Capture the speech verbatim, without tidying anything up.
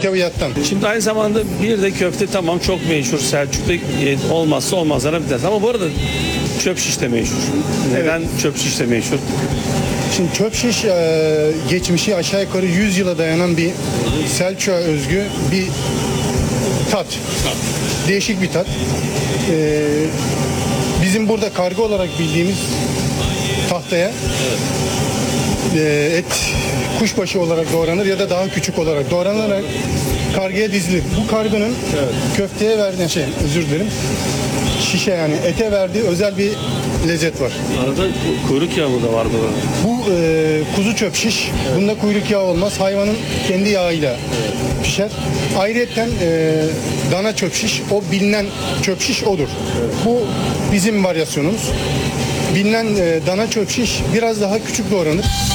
muhteviyattan. Şimdi aynı zamanda bir de köfte tamam çok meşhur. Selçuk'ta e, olmazsa olmazlarına bir tanesi. Ama bu arada çöp şiş de meşhur. Neden evet. çöp şiş de meşhur? Şimdi çöp şiş e, geçmişi aşağı yukarı yüz yıla dayanan bir Selçuk'a özgü bir tat. Değişik bir tat. E, bizim burada karga olarak bildiğimiz tahtaya e, et kuşbaşı olarak doğranır ya da daha küçük olarak doğranarak kargaya dizilir. Bu karganın evet. köfteye verdiği şey, özür dilerim, şişe yani ete verdiği özel bir lezzet var. Arada kuyruk yağı da var burada. Bu e, kuzu çöp şiş. Evet. Bunda kuyruk yağı olmaz. Hayvanın kendi yağıyla evet. pişer. Ayrıyeten e, dana çöp şiş. O bilinen çöp şiş odur. Evet. Bu bizim varyasyonumuz. Bilinen e, dana çöp şiş biraz daha küçük doğranır.